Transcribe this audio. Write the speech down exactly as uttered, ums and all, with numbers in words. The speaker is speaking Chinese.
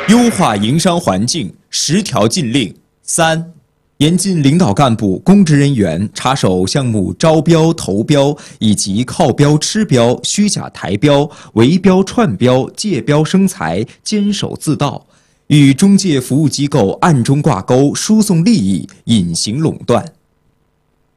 优化营商环境十条禁令三。严禁领导干部、公职人员插手项目招标、投标以及靠标吃标、虚假抬标、围标串标、借标生财、监守自盗，与中介服务机构暗中挂钩、输送利益、隐形垄断。